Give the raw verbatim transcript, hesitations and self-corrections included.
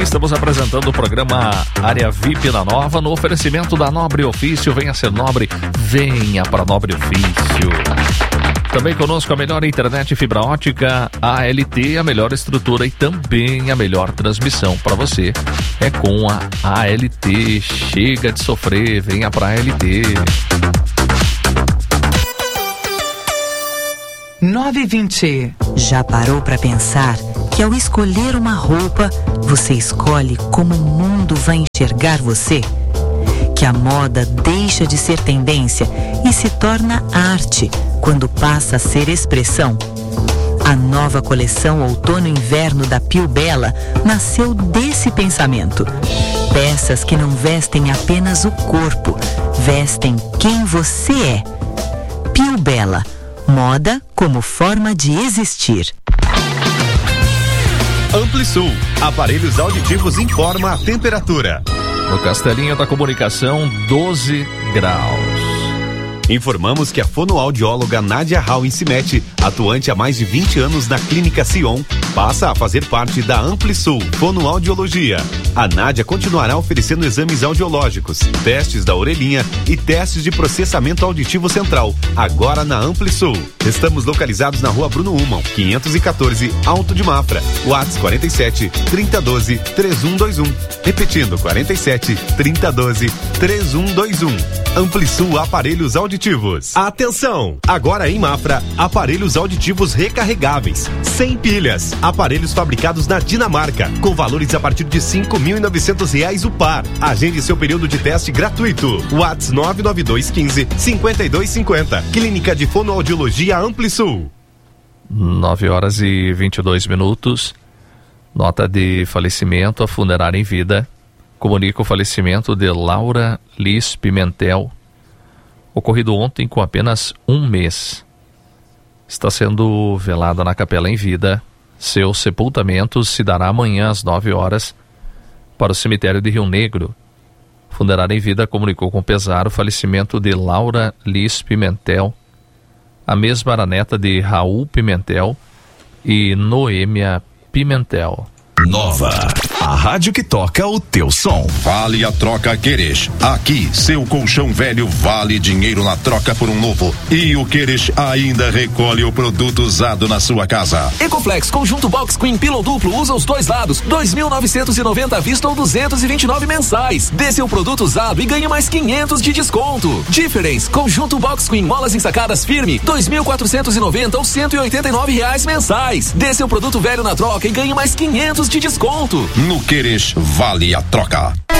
estamos apresentando o programa Área V I P na Nova, no oferecimento da Nobre Ofício. Venha ser nobre, venha para Nobre Ofício. Também conosco a melhor internet fibra ótica, a L T, a melhor estrutura e também a melhor transmissão para você. É com a A L T. Chega de sofrer, venha para a L T. nove e vinte. Já parou para pensar que ao escolher uma roupa, você escolhe como o mundo vai enxergar você? Que a moda deixa de ser tendência e se torna arte quando passa a ser expressão? A nova coleção Outono-Inverno da Pio Bella nasceu desse pensamento. Peças que não vestem apenas o corpo, vestem quem você é. Pio Bella, moda como forma de existir. Amplisul, aparelhos auditivos informa a temperatura. No Castelinho da Comunicação, doze graus. Informamos que a fonoaudióloga Nádia Hall Incimete, atuante há mais de vinte anos na Clínica Sion, passa a fazer parte da Amplisul Fonoaudiologia. A Nádia continuará oferecendo exames audiológicos, testes da orelhinha e testes de processamento auditivo central, agora na Amplisul. Estamos localizados na Rua Bruno Ullmann, quinhentos e quatorze, Alto de Mafra. WhatsApp quarenta e sete, trinta, doze, trinta e um vinte e um. Repetindo, quarenta e sete, trinta, doze, trinta e um vinte e um. Amplisul Aparelhos Auditivos. Atenção! Agora em Mafra, aparelhos auditivos recarregáveis, sem pilhas. Aparelhos fabricados na Dinamarca, com valores a partir de cinco mil e novecentos reais o par. Agende seu período de teste gratuito. WhatsApp nove nove dois quinze, cinquenta e dois cinquenta. Clínica de Fonoaudiologia Amplisul. nove horas e vinte e dois minutos. Nota de falecimento, a funerária em vida comunica o falecimento de Laura Liz Pimentel, ocorrido ontem com apenas um mês. Está sendo velada na capela em vida. Seu sepultamento se dará amanhã às nove horas para o cemitério de Rio Negro. Funerária em vida comunicou com pesar o falecimento de Laura Liz Pimentel. A mesma era neta de Raul Pimentel e Noêmia Pimentel. Nova, a rádio que toca o teu som. Vale a troca Queres. Aqui, seu colchão velho vale dinheiro na troca por um novo. E o Queres ainda recolhe o produto usado na sua casa. Ecoflex Conjunto Box Queen Pillow Duplo usa os dois lados, dois mil novecentos e noventa à vista ou duzentos e vinte e nove mensais. Dê seu produto usado e ganhe mais quinhentos de desconto. Difference Conjunto Box Queen Molas ensacadas firme, dois mil quatrocentos e noventa ou cento e oitenta e nove reais mensais. Dê seu produto velho na troca e ganhe mais quinhentos de desconto. No Queres vale a troca.